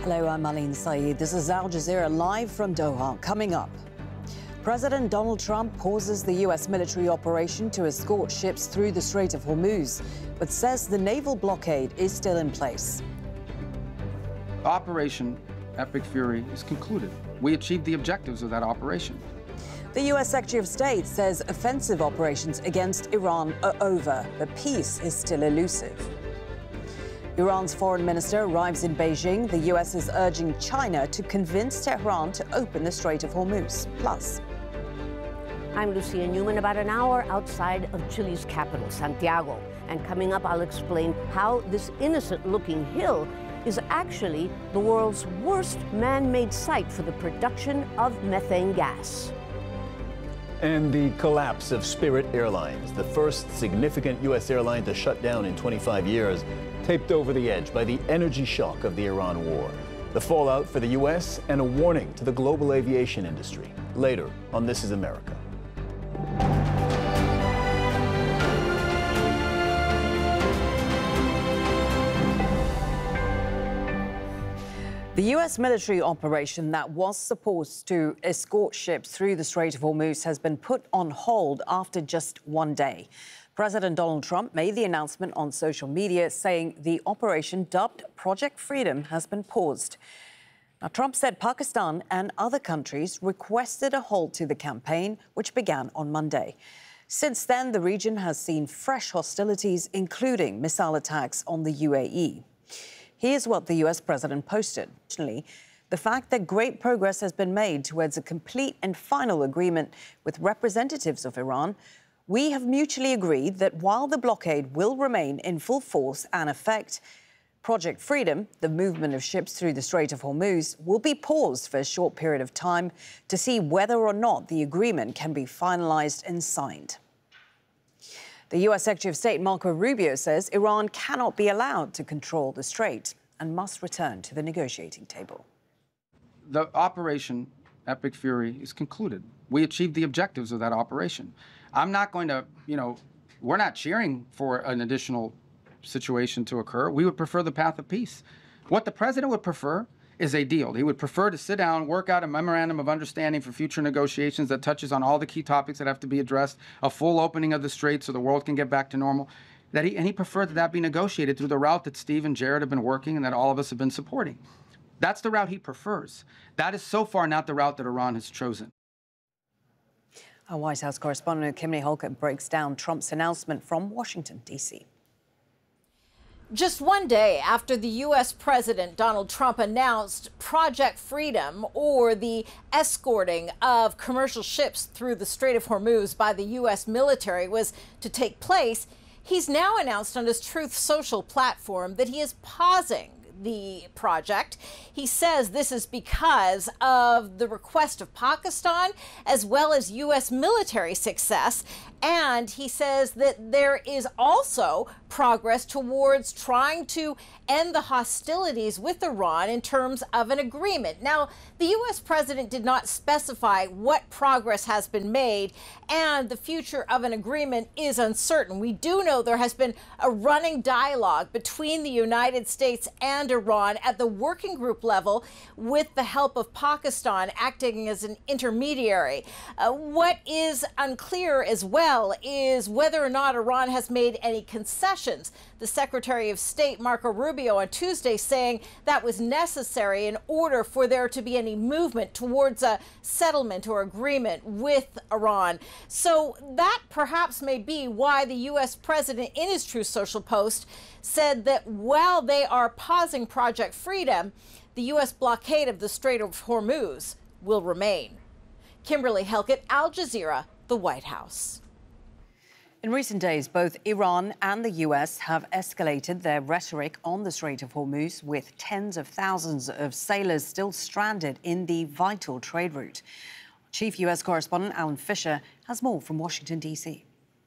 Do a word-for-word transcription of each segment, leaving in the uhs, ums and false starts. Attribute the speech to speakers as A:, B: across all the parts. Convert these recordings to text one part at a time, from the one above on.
A: Hello, I'm Aline Saeed. This is Al Jazeera live from Doha. Coming up, President Donald Trump pauses the U S military operation to escort ships through the Strait of Hormuz, but says the naval blockade is still in place.
B: Operation Epic Fury is concluded. We achieved the objectives of that operation.
A: The U S Secretary of State says offensive operations against Iran are over, but peace is still elusive. Iran's foreign minister arrives in Beijing. The U S is urging China to convince Tehran to open the Strait of Hormuz. Plus,
C: I'm Lucia Newman, about an hour outside of Chile's capital, Santiago. And coming up, I'll explain how this innocent-looking hill is actually the world's worst man-made site for the production of methane gas.
D: And the collapse of Spirit Airlines, the first significant U S airline to shut down in twenty-five years, taped over the edge by the energy shock of the Iran war. The fallout for the U S and a warning to the global aviation industry. Later on This Is America.
A: the U S military operation that was supposed to escort ships through the Strait of Hormuz has been put on hold after just one day. President Donald Trump made the announcement on social media saying the operation, dubbed Project Freedom, has been paused. Now, Trump said Pakistan and other countries requested a halt to the campaign, which began on Monday. Since then, the region has seen fresh hostilities, including missile attacks on the U A E. Here's what the U S president posted. The fact that great progress has been made towards a complete and final agreement with representatives of Iran. We have mutually agreed that while the blockade will remain in full force and effect, Project Freedom, the movement of ships through the Strait of Hormuz, will be paused for a short period of time to see whether or not the agreement can be finalized and signed. The U S Secretary of State Marco Rubio says Iran cannot be allowed to control the strait and must return to the negotiating table.
B: The operation Epic Fury is concluded. We achieved the objectives of that operation. I'm not going to, you know, we're not cheering for an additional situation to occur. We would prefer the path of peace. What the president would prefer is a deal. He would prefer to sit down, work out a memorandum of understanding for future negotiations that touches on all the key topics that have to be addressed, a full opening of the strait so the world can get back to normal. That he, and he preferred that that be negotiated through the route that Steve and Jared have been working and that all of us have been supporting. That's the route he prefers. That is so far not the route that Iran has chosen.
A: Our White House correspondent Kimberly Holcomb breaks down Trump's announcement from Washington, D C
E: Just one day after the U S President Donald Trump announced Project Freedom, or the escorting of commercial ships through the Strait of Hormuz by the U S military, was to take place, he's now announced on his Truth Social platform that he is pausing the project. He says this is because of the request of Pakistan as well as U S military success. And he says that there is also progress towards trying to end the hostilities with Iran in terms of an agreement. Now, the U S president did not specify what progress has been made, and the future of an agreement is uncertain. We do know there has been a running dialogue between the United States and Iran at the working group level with the help of Pakistan acting as an intermediary. Uh, what is unclear as well is whether or not Iran has made any concessions. The Secretary of State, Marco Rubio, on Tuesday saying that was necessary in order for there to be any movement towards a settlement or agreement with Iran. So that perhaps may be why the U S president, in his Truth Social post, said that while they are pausing Project Freedom, the U S blockade of the Strait of Hormuz will remain. Kimberly Helkett, Al Jazeera, the White House.
A: In recent days, both Iran and the U S have escalated their rhetoric on the Strait of Hormuz, with tens of thousands of sailors still stranded in the vital trade route. Chief U S correspondent Alan Fisher has more from Washington, D C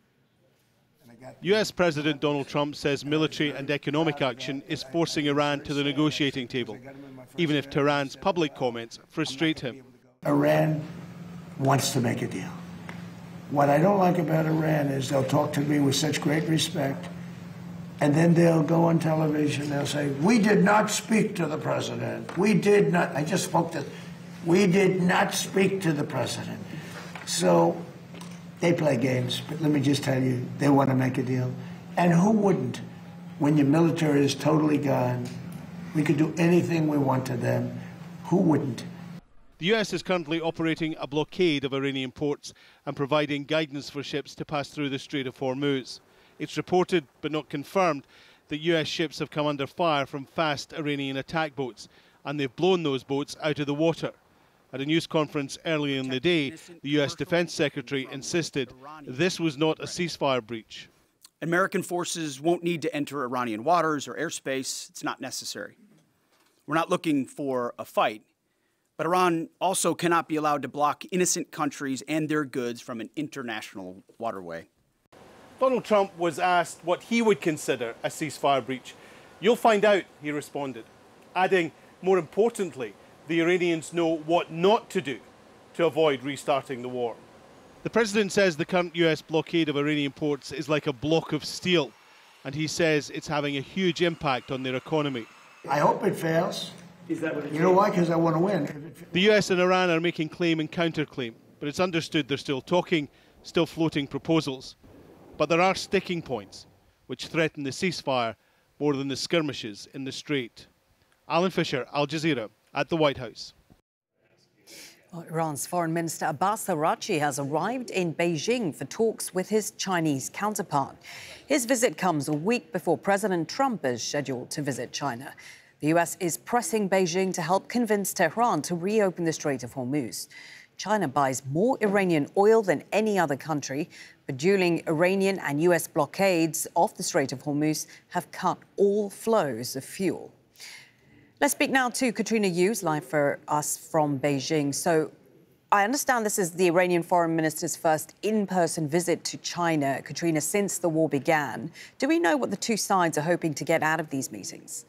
F: U S President Donald Trump says military and economic action is forcing Iran to the negotiating table, even if Tehran's public comments frustrate him.
G: Iran wants to make a deal. What I don't like about Iran is they'll talk to me with such great respect, And then they'll go on television, they'll say, we did not speak to the president. We did not, I just spoke to, we did not speak to the president. So they play games, but let me just tell you, they want to make a deal. And who wouldn't? When your military is totally gone, we could do anything we want to them. Who wouldn't?
F: The U S is currently operating a blockade of Iranian ports and providing guidance for ships to pass through the Strait of Hormuz. It's reported, but not confirmed, that U S ships have come under fire from fast Iranian attack boats, and they've blown those boats out of the water. At a news conference earlier in the day, the U S Defense Secretary insisted this was not a ceasefire breach.
H: American forces won't need to enter Iranian waters or airspace. It's not necessary. We're not looking for a fight, but Iran also cannot be allowed to block innocent countries and their goods from an international waterway.
F: Donald Trump was asked what he would consider a ceasefire breach. You'll find out, he responded, adding, more importantly, the Iranians know what not to do to avoid restarting the war. The president says the current U S blockade of Iranian ports is like a block of steel, and he says it's having a huge impact on their economy.
G: I hope it fails. Is that what it You know why? Because I want to win.
F: The U S and Iran are making claim and counterclaim, but it's understood they're still talking, still floating proposals. But there are sticking points which threaten the ceasefire more than the skirmishes in the Strait. Alan Fisher, Al Jazeera, at the White House.
A: Well, Iran's Foreign Minister Abbas Araghchi has arrived in Beijing for talks with his Chinese counterpart. His visit comes a week before President Trump is scheduled to visit China. The U S is pressing Beijing to help convince Tehran to reopen the Strait of Hormuz. China buys more Iranian oil than any other country, but dueling Iranian and U S blockades off the Strait of Hormuz have cut all flows of fuel. Let's speak now to Katrina Hughes, live for us from Beijing. So I understand this is the Iranian foreign minister's first in-person visit to China, Katrina, since the war began. Do we know what the two sides are hoping to get out of these meetings?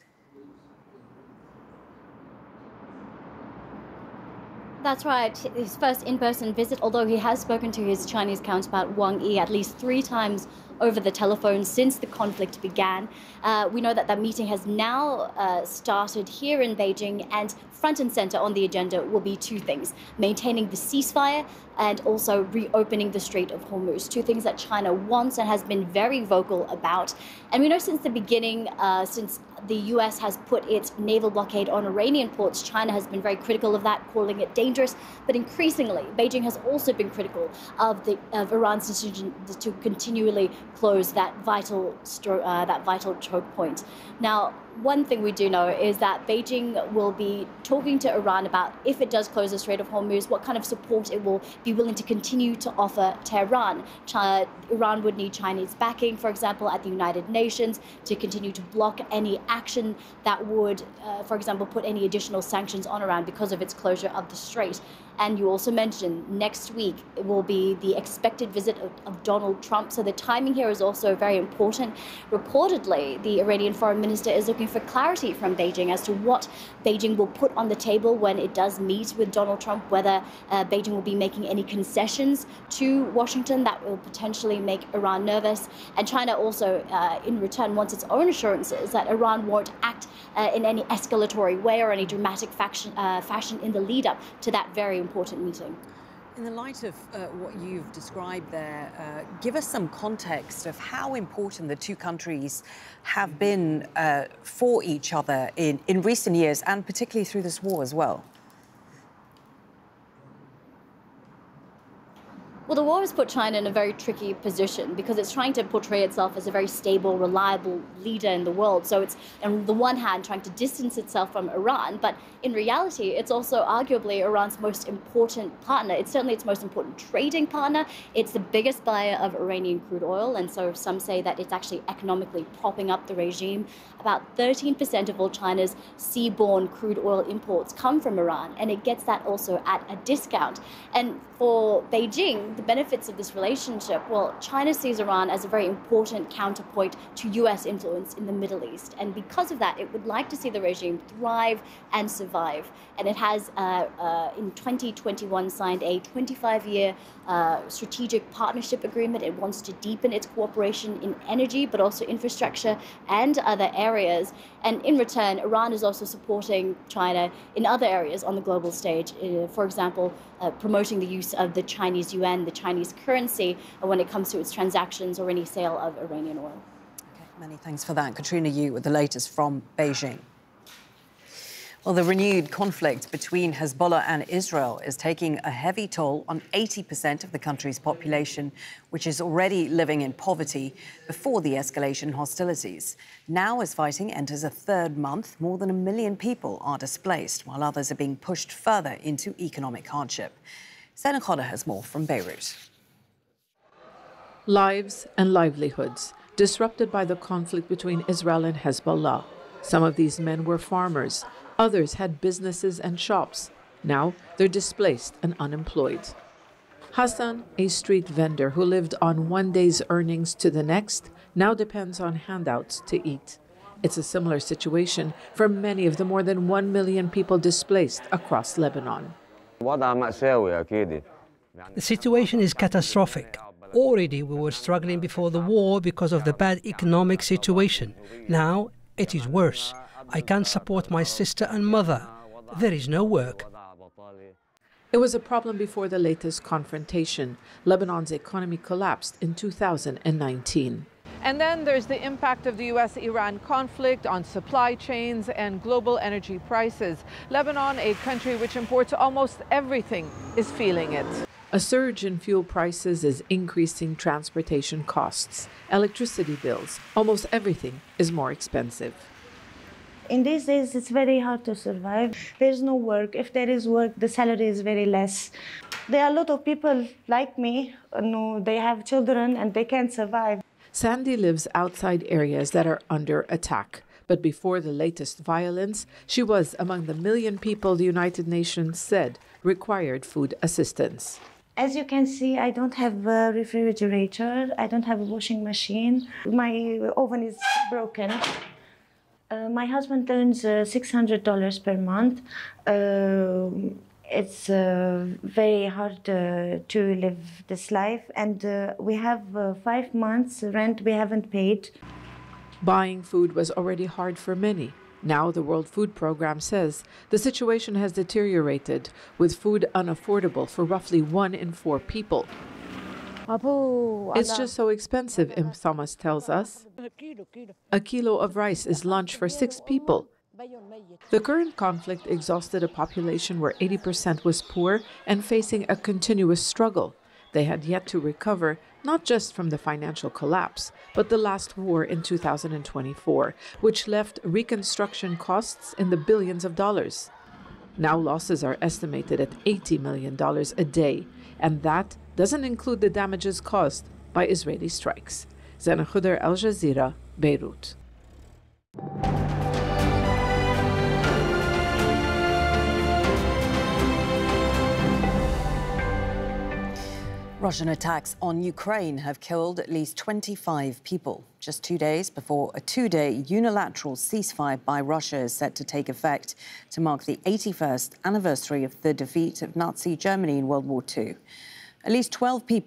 I: That's right, his first in-person visit, although he has spoken to his Chinese counterpart Wang Yi at least three times over the telephone since the conflict began. Uh, we know that that meeting has now uh, started here in Beijing, and front and center on the agenda will be two things: maintaining the ceasefire and also reopening the Strait of Hormuz, two things that China wants and has been very vocal about. And we know since the beginning, uh, since the U S has put its naval blockade on Iranian ports, China has been very critical of that, calling it dangerous. But increasingly, Beijing has also been critical of the of Iran's decision to continually close that vital uh, that vital choke point. Now, one thing we do know is that Beijing will be talking to Iran about, if it does close the Strait of Hormuz, what kind of support it will be willing to continue to offer Tehran. China, Iran would need Chinese backing, for example, at the United Nations to continue to block any action that would, uh, for example, put any additional sanctions on Iran because of its closure of the Strait. And you also mentioned next week it will be the expected visit of, of Donald Trump. So the timing here is also very important. Reportedly, the Iranian foreign minister is looking for clarity from Beijing as to what Beijing will put on the table when it does meet with Donald Trump, whether uh, Beijing will be making any concessions to Washington that will potentially make Iran nervous. And China also, uh, in return, wants its own assurances that Iran won't act uh, in any escalatory way or any dramatic faction, uh, fashion in the lead up to that very important meeting.
A: In the light of uh, what you've described there, uh, give us some context of how important the two countries have been uh, for each other in, in recent years, and particularly through this war as well.
I: Well, the war has put China in a very tricky position because it's trying to portray itself as a very stable, reliable leader in the world. So it's, on the one hand, trying to distance itself from Iran, but in reality, it's also arguably Iran's most important partner. It's certainly its most important trading partner. It's the biggest buyer of Iranian crude oil, and so some say that it's actually economically propping up the regime. About thirteen percent of all China's seaborne crude oil imports come from Iran, and it gets that also at a discount. And for Beijing, the benefits of this relationship, well, China sees Iran as a very important counterpoint to U S influence in the Middle East. And because of that, it would like to see the regime thrive and survive. And it has, uh, uh, in twenty twenty-one, signed a twenty-five year uh, strategic partnership agreement. It wants to deepen its cooperation in energy, but also infrastructure and other areas. And in return, Iran is also supporting China in other areas on the global stage. Uh, for example, uh, promoting the use of the Chinese yuan, the Chinese currency, uh, when it comes to its transactions or any sale of Iranian oil.
A: Okay, many thanks for that. Katrina Yu with the latest from Beijing. Well, the renewed conflict between Hezbollah and Israel is taking a heavy toll on eighty percent of the country's population, which is already living in poverty before the escalation in hostilities. Now, as fighting enters a third month, more than a million people are displaced, while others are being pushed further into economic hardship. Sana Khoda has more from Beirut.
J: Lives and livelihoods disrupted by the conflict between Israel and Hezbollah. Some of these men were farmers. Others had businesses and shops. Now they're displaced and unemployed. Hassan, a street vendor who lived on one day's earnings to the next, now depends on handouts to eat. It's a similar situation for many of the more than one million people displaced across Lebanon.
K: The situation is catastrophic. Already we were struggling before the war because of the bad economic situation. Now it is worse. I can't support my sister and mother. There is no work.
J: It was a problem before the latest confrontation. Lebanon's economy collapsed in two thousand nineteen.
L: And then there's the impact of the U S Iran conflict on supply chains and global energy prices. Lebanon, a country which imports almost everything, is feeling it.
J: A surge in fuel prices is increasing transportation costs, electricity bills. Almost everything is more expensive.
M: In these days, it's very hard to survive. There's no work. If there is work, the salary is very less. There are a lot of people like me, no, they have children and they can't survive.
J: Sandy lives outside areas that are under attack. But before the latest violence, she was among the million people the United Nations said required food assistance.
M: As you can see, I don't have a refrigerator. I don't have a washing machine. My oven is broken. Uh, my husband earns uh, six hundred dollars per month. Uh, it's uh, very hard uh, to live this life, and uh, we have uh, five months rent we haven't paid.
J: Buying food was already hard for many. Now the World Food Programme says the situation has deteriorated, with food unaffordable for roughly one in four people. It's just so expensive, Im Thomas tells us. A kilo of rice is lunch for six people. The current conflict exhausted a population where eighty percent was poor and facing a continuous struggle. They had yet to recover, not just from the financial collapse, but the last war in two thousand twenty-four, which left reconstruction costs in the billions of dollars. Now losses are estimated at eighty million dollars a day, and that doesn't include the damages caused by Israeli strikes. Sana Khoda, Al Jazeera, Beirut.
A: Russian attacks on Ukraine have killed at least twenty-five people, just two days before a two-day unilateral ceasefire by Russia is set to take effect to mark the eighty-first anniversary of the defeat of Nazi Germany in World War Two. At least twelve people